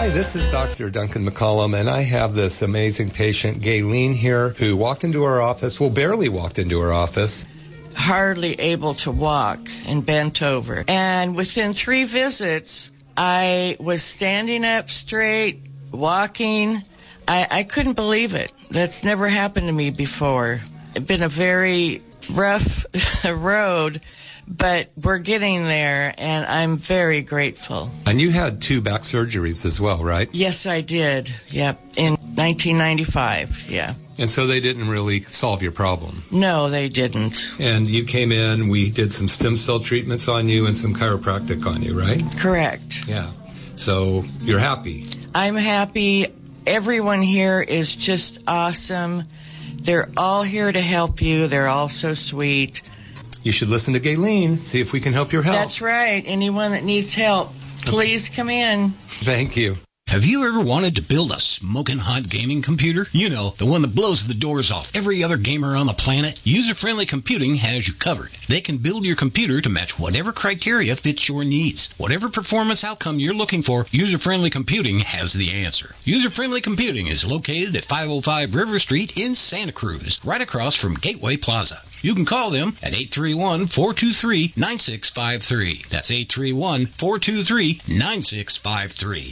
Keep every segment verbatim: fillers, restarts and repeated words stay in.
Hi, this is Doctor Duncan McCollum, and I have this amazing patient, Gayleen, here, who walked into our office, well, barely walked into our office. Hardly able to walk and bent over. And within three visits, I was standing up straight, walking. I, I couldn't believe it. That's never happened to me before. It's been a very rough road, but we're getting there, and I'm very grateful. And you had two back surgeries as well, right? Yes, I did. Yep, in nineteen ninety-five, yeah. And so they didn't really solve your problem? No, they didn't. And you came in, we did some stem cell treatments on you and some chiropractic on you, right? Correct. Yeah. So you're happy? I'm happy. Everyone here is just awesome. They're all here to help you. They're all so sweet. You should listen to Gayleen, see if we can help your health. That's right. Anyone that needs help, please come in. Thank you. Have you ever wanted to build a smoking hot gaming computer? You know, the one that blows the doors off every other gamer on the planet? User-Friendly Computing has you covered. They can build your computer to match whatever criteria fits your needs. Whatever performance outcome you're looking for, User-Friendly Computing has the answer. User-Friendly Computing is located at five oh five River Street in Santa Cruz, right across from Gateway Plaza. You can call them at eight three one, four two three, nine six five three. That's eight three one, four two three, nine six five three.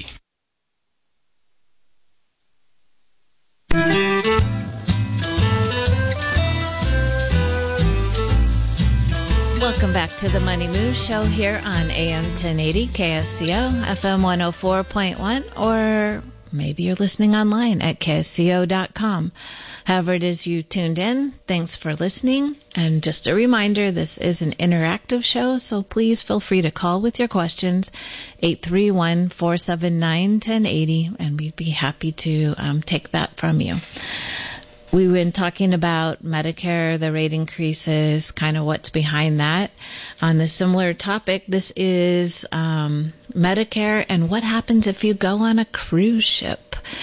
Welcome back to the Money Move Show here on A M ten eighty K S C O, F M one oh four point one, or maybe you're listening online at K S C O dot com. However it is you tuned in, thanks for listening. And just a reminder, this is an interactive show, so please feel free to call with your questions, eight three one, four seven nine, one zero eight zero, and we'd be happy to um, take that from you. We've been talking about Medicare, the rate increases, kind of what's behind that. On the similar topic, this is um, Medicare and what happens if you go on a cruise ship.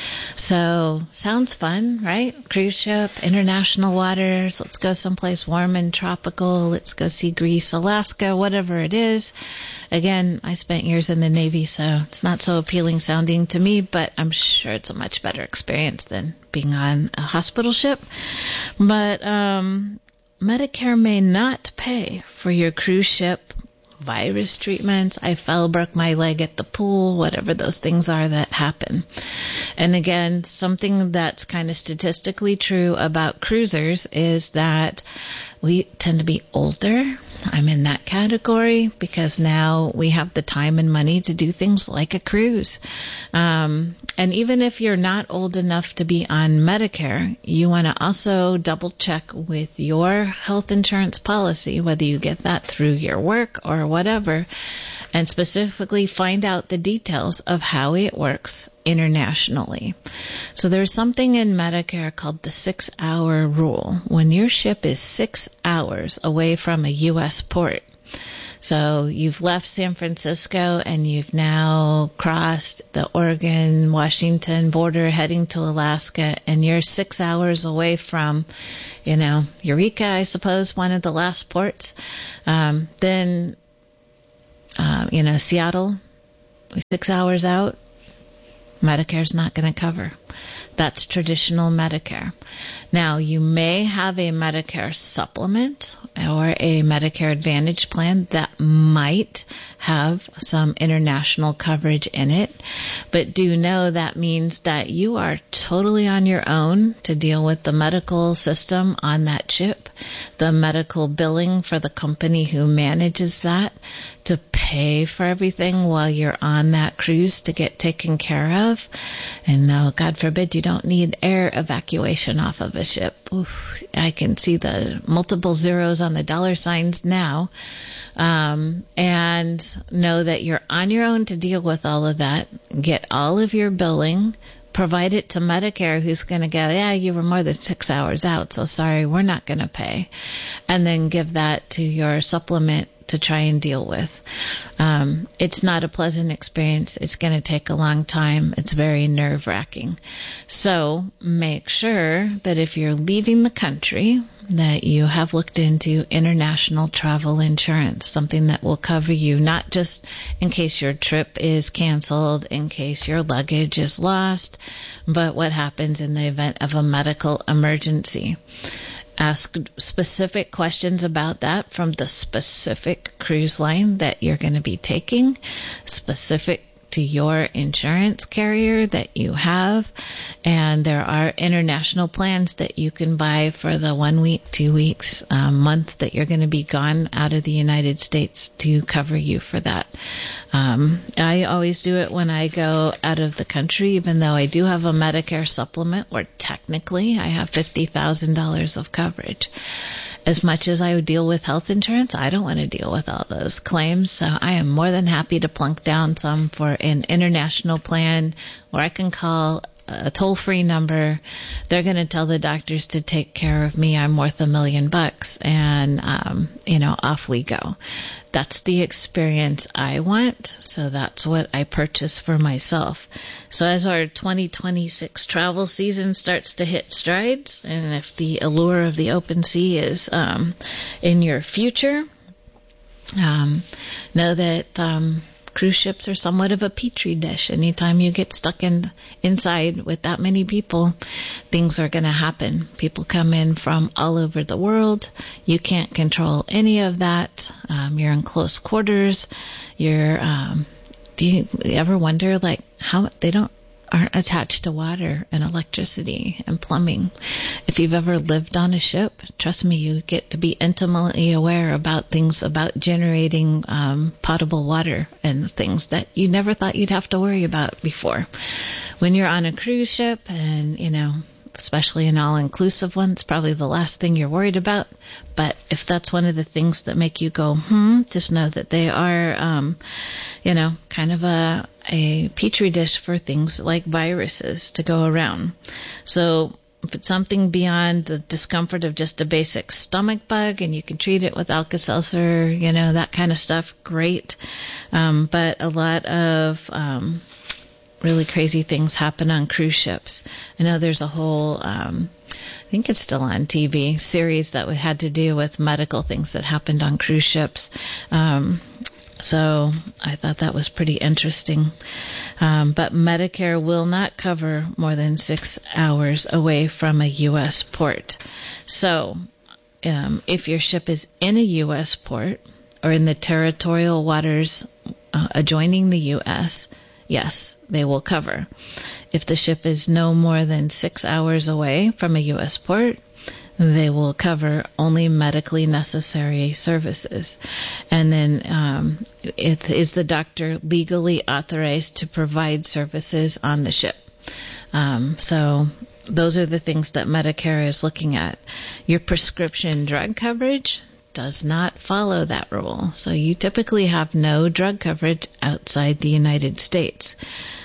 So, sounds fun, right? Cruise ship, international waters, let's go someplace warm and tropical, let's go see Greece, Alaska, whatever it is. Again, I spent years in the Navy, so it's not so appealing sounding to me, but I'm sure it's a much better experience than being on a hospital ship. But um, Medicare may not pay for your cruise ship virus treatments. I fell, broke my leg at the pool, whatever those things are that happen. And again, something that's kind of statistically true about cruisers is that we tend to be older. I'm in that category because now we have the time and money to do things like a cruise. Um, and even if you're not old enough to be on Medicare, you want to also double check with your health insurance policy, whether you get that through your work or whatever, and specifically find out the details of how it works internationally. So there's something in Medicare called the six-hour rule. When your ship is six hours away from a U S port, so you've left San Francisco and you've now crossed the Oregon-Washington border heading to Alaska, and you're six hours away from, you know, Eureka, I suppose, one of the last ports, um, then, uh, you know, Seattle, six hours out, Medicare's not going to cover. That's traditional Medicare. Now, you may have a Medicare supplement or a Medicare Advantage plan that might have some international coverage in it, but do know that means that you are totally on your own to deal with the medical system on that ship, the medical billing for the company who manages that, to pay for everything while you're on that cruise to get taken care of. And no, God forbid you don't need air evacuation off of a ship. Oof, I can see the multiple zeros on the dollar signs now. Um, and know that you're on your own to deal with all of that. Get all of your billing, provide it to Medicare, who's going to go, yeah, you were more than six hours out, so sorry, we're not going to pay. And then give that to your supplement to try and deal with. Um, it's not a pleasant experience. It's going to take a long time. It's very nerve-wracking. So make sure that if you're leaving the country, that you have looked into international travel insurance, something that will cover you not just in case your trip is canceled, in case your luggage is lost, but what happens in the event of a medical emergency. Ask specific questions about that from the specific cruise line that you're going to be taking, specific to your insurance carrier that you have. And there are international plans that you can buy for the one week, two weeks, a month that you're going to be gone out of the United States to cover you for that. Um, I always do it when I go out of the country, even though I do have a Medicare supplement where technically I have fifty thousand dollars of coverage. As much as I would deal with health insurance, I don't want to deal with all those claims. So I am more than happy to plunk down some for an international plan where I can call a toll-free number. They're going to tell the doctors to take care of me. I'm worth a million bucks. And, um, you know, off we go. That's the experience I want. So that's what I purchase for myself. So as our twenty twenty-six travel season starts to hit strides, and if the allure of the open sea is um, in your future, um, know that um, cruise ships are somewhat of a petri dish. Anytime you get stuck in inside with that many people, things are going to happen. People come in from all over the world. You can't control any of that. Um, you're in close quarters. You're. Um, do you ever wonder, like, how they don't aren't attached to water and electricity and plumbing? If you've ever lived on a ship, trust me, you get to be intimately aware about things about generating um, potable water and things that you never thought you'd have to worry about before. When you're on a cruise ship, and, you know, especially an all-inclusive one, it's probably the last thing you're worried about. But if that's one of the things that make you go, hmm, just know that they are, um, you know, kind of a, a petri dish for things like viruses to go around. So if it's something beyond the discomfort of just a basic stomach bug and you can treat it with Alka-Seltzer, you know, that kind of stuff, great. Um, but a lot of um, really crazy things happen on cruise ships. I know there's a whole, um, I think it's still on T V, series that had to do with medical things that happened on cruise ships. Um, so I thought that was pretty interesting. Um, but Medicare will not cover more than six hours away from a U S port. So um, if your ship is in a U S port or in the territorial waters uh, adjoining the U S, yes, they will cover. If the ship is no more than six hours away from a U S port, they will cover only medically necessary services. And then um, it, is the doctor legally authorized to provide services on the ship? Um, so those are the things that Medicare is looking at. Your prescription drug coverage does not follow that rule. So you typically have no drug coverage outside the United States.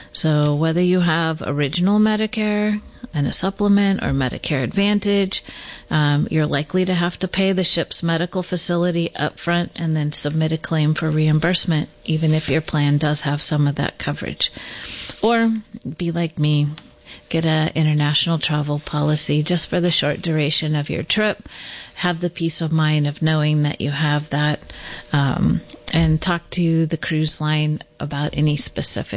So whether you have original Medicare and a supplement or Medicare Advantage, um, you're likely to have to pay the ship's medical facility up front and then submit a claim for reimbursement, even if your plan does have some of that coverage. Or be like me, get an international travel policy just for the short duration of your trip. Have the peace of mind of knowing that you have that, um, and talk to the cruise line about any specific